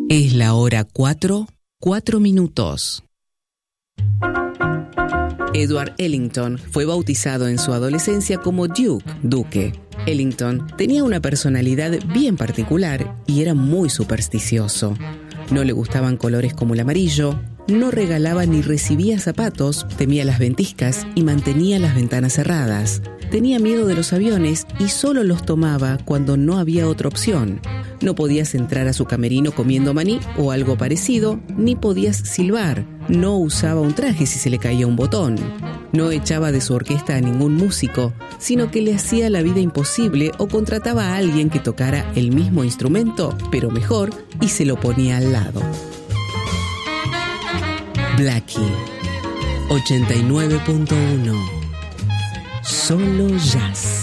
Es la hora 4, 4 minutos. Edward Ellington fue bautizado en su adolescencia como Duque. Ellington tenía una personalidad bien particular y era muy supersticioso. No le gustaban colores como el amarillo, no regalaba ni recibía zapatos, temía las ventiscas y mantenía las ventanas cerradas. Tenía miedo de los aviones y solo los tomaba cuando no había otra opción. No podías entrar a su camerino comiendo maní o algo parecido, ni podías silbar. No usaba un traje si se le caía un botón. No echaba de su orquesta a ningún músico, sino que le hacía la vida imposible o contrataba a alguien que tocara el mismo instrumento, pero mejor, y se lo ponía al lado. Blackie, 89.1. Solo jazz.